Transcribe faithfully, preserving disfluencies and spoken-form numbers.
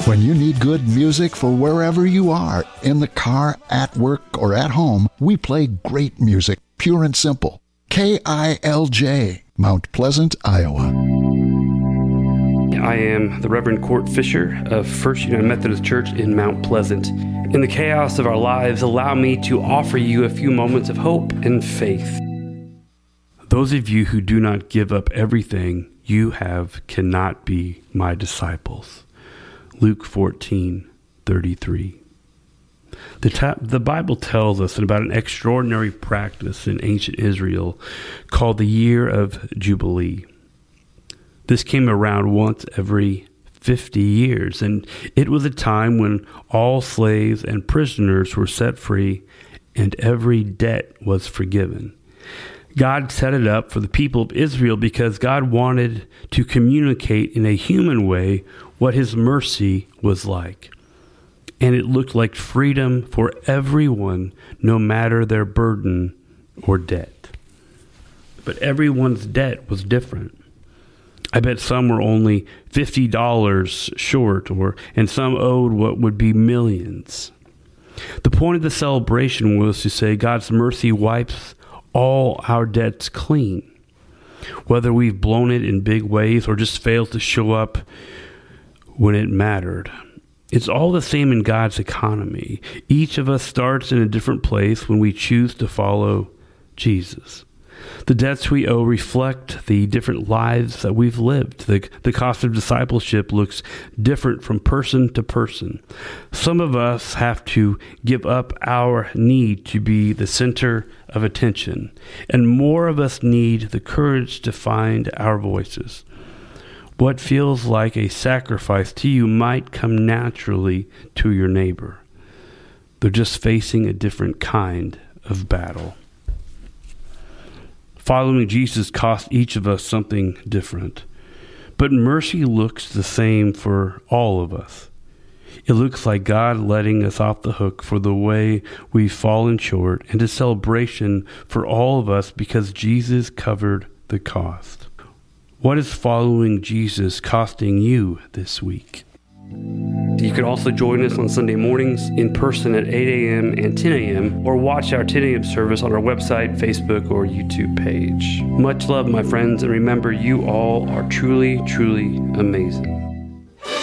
When you need good music for wherever you are, in the car, at work, or at home, we play great music, pure and simple. K I L J, Mount Pleasant, Iowa. I am the Reverend Court Fisher of First United Methodist Church in Mount Pleasant. In the chaos of our lives, allow me to offer you a few moments of hope and faith. Those of you who do not give up everything you have cannot be my disciples. Luke fourteen thirty-three. The, ta- the Bible tells us about an extraordinary practice in ancient Israel called the Year of Jubilee. This came around once every fifty years, and it was a time when all slaves and prisoners were set free and every debt was forgiven. God set it up for the people of Israel because God wanted to communicate in a human way what his mercy was like. And it looked like freedom for everyone, no matter their burden or debt. But everyone's debt was different. I bet some were only fifty dollars short, or and some owed what would be millions. The point of the celebration was to say God's mercy wipes all our debts clean. Whether we've blown it in big ways or just failed to show up when it mattered. It's all the same in God's economy. Each of us starts in a different place when we choose to follow Jesus. The debts we owe reflect the different lives that we've lived. The, the cost of discipleship looks different from person to person. Some of us have to give up our need to be the center of attention, and more of us need the courage to find our voices. What feels like a sacrifice to you might come naturally to your neighbor. They're just facing a different kind of battle. Following Jesus cost each of us something different. But mercy looks the same for all of us. It looks like God letting us off the hook for the way we've fallen short, and a celebration for all of us because Jesus covered the cost. What is following Jesus costing you this week? You can also join us on Sunday mornings in person at eight a.m. and ten a.m. or watch our ten a.m. service on our website, Facebook, or YouTube page. Much love, my friends, and remember, you all are truly, truly amazing.